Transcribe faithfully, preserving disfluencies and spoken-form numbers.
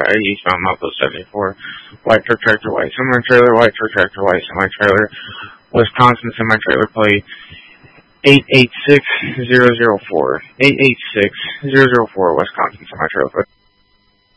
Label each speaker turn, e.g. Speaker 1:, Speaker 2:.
Speaker 1: eastbound Mount seventy-four, white truck tractor, white semi-trailer, white truck tractor, white semi-trailer, Wisconsin semi-trailer plate eight eight six zero zero four, eight eight six zero zero four, Wisconsin semi-trailer plate.